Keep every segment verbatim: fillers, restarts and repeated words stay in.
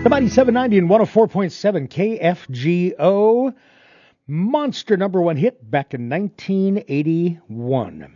The Mighty seven ninety and one oh four point seven K F G O. Monster number one hit back in nineteen eighty-one.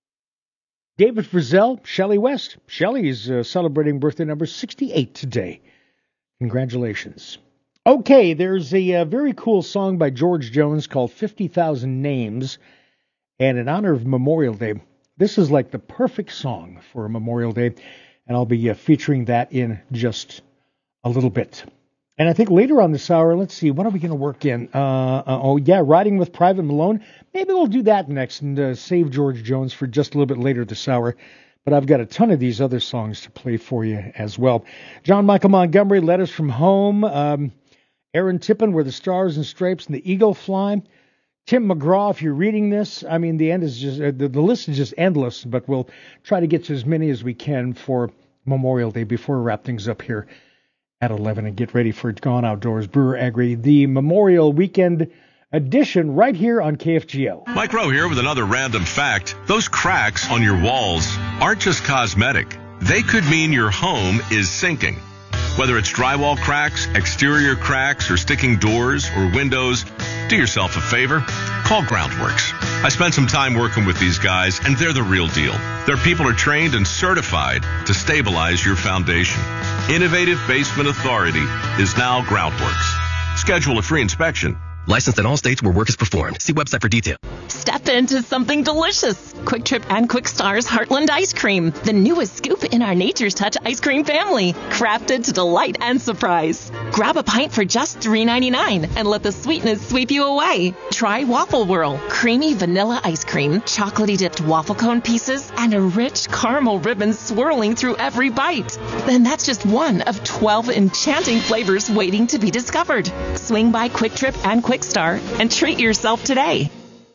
David Frizzell, Shelley West. Shelley's uh, celebrating birthday number sixty-eight today. Congratulations. Okay, there's a, a very cool song by George Jones called fifty thousand Names. And in honor of Memorial Day, this is like the perfect song for Memorial Day. And I'll be uh, featuring that in just a little bit. And I think later on this hour, let's see, what are we going to work in? Uh, uh, oh, yeah, Riding with Private Malone. Maybe we'll do that next and uh, save George Jones for just a little bit later this hour. But I've got a ton of these other songs to play for you as well. John Michael Montgomery, Letters from Home. Um, Aaron Tippin, Where the Stars and Stripes and the Eagle Fly. Tim McGraw, if you're reading this, I mean, the end is just uh, the, the list is just endless, but we'll try to get to as many as we can for Memorial Day before we wrap things up here at eleven and get ready for Gone Outdoors Brewer Agri, the Memorial Weekend edition right here on K F G O. Mike Rowe here with another random fact. Those cracks on your walls aren't just cosmetic. They could mean your home is sinking. Whether it's drywall cracks, exterior cracks, or sticking doors or windows, do yourself a favor. Call Groundworks. I spent some time working with these guys, and they're the real deal. Their people are trained and certified to stabilize your foundation. Innovative Basement Authority is now Groundworks. Schedule a free inspection. Licensed in all states where work is performed. See website for detail. Step into something delicious. Quick Trip and Quick Star's Heartland Ice Cream, the newest scoop in our Nature's Touch ice cream family, crafted to delight and surprise. Grab a pint for just three ninety-nine and let the sweetness sweep you away. Try Waffle Whirl, creamy vanilla ice cream, chocolatey dipped waffle cone pieces, and a rich caramel ribbon swirling through every bite. Then that's just one of twelve enchanting flavors waiting to be discovered. Swing by Quick Trip and Quick Star and treat yourself today.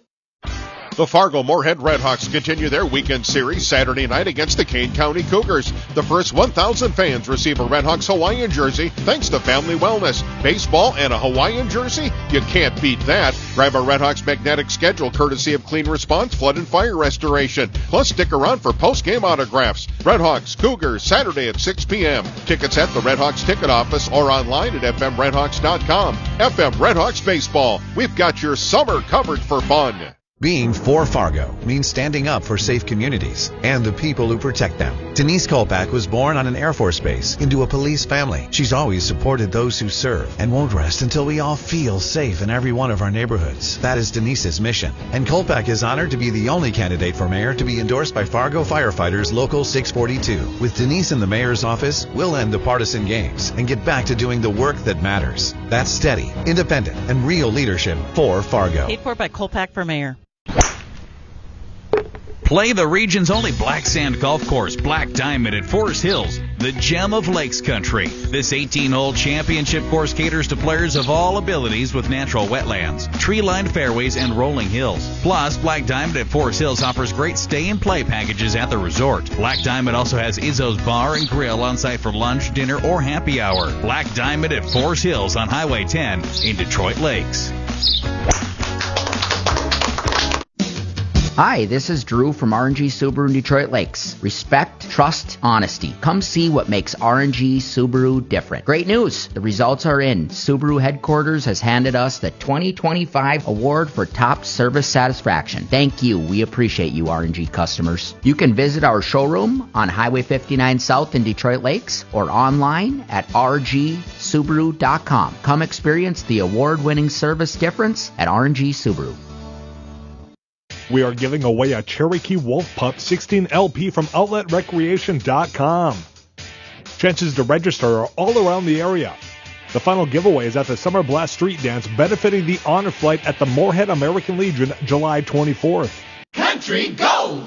The Fargo-Moorhead Redhawks continue their weekend series Saturday night against the Kane County Cougars. The first one thousand fans receive a Redhawks Hawaiian jersey thanks to Family Wellness. Baseball and a Hawaiian jersey? You can't beat that. Grab a Redhawks magnetic schedule courtesy of Clean Response Flood and Fire Restoration. Plus, stick around for post-game autographs. Redhawks Cougars Saturday at six p.m. Tickets at the Redhawks ticket office or online at f m redhawks dot com. F M Redhawks Baseball. We've got your summer covered for fun. Being for Fargo means standing up for safe communities and the people who protect them. Denise Kolpak was born on an Air Force base into a police family. She's always supported those who serve and won't rest until we all feel safe in every one of our neighborhoods. That is Denise's mission. And Kolpak is honored to be the only candidate for mayor to be endorsed by Fargo Firefighters Local six forty-two. With Denise in the mayor's office, we'll end the partisan games and get back to doing the work that matters. That's steady, independent, and real leadership for Fargo. Paid for by Kolpak for mayor. Play the region's only black sand golf course, Black Diamond at Forest Hills, the gem of Lakes Country. This eighteen-hole championship course caters to players of all abilities with natural wetlands, tree-lined fairways, and rolling hills. Plus, Black Diamond at Forest Hills offers great stay-and-play packages at the resort. Black Diamond also has Izzo's Bar and Grill on site for lunch, dinner, or happy hour. Black Diamond at Forest Hills on Highway ten in Detroit Lakes. Hi, this is Drew from R and G Subaru in Detroit Lakes. Respect, trust, honesty. Come see what makes R and G Subaru different. Great news! The results are in. Subaru headquarters has handed us the twenty twenty-five award for top service satisfaction. Thank you. We appreciate you, R and G customers. You can visit our showroom on Highway fifty-nine South in Detroit Lakes or online at r g subaru dot com. Come experience the award-winning service difference at R and G Subaru. We are giving away a Cherokee Wolf Pup sixteen L P from outlet recreation dot com. Chances to register are all around the area. The final giveaway is at the Summer Blast Street Dance benefiting the Honor Flight at the Moorhead American Legion July twenty-fourth. Country Gold!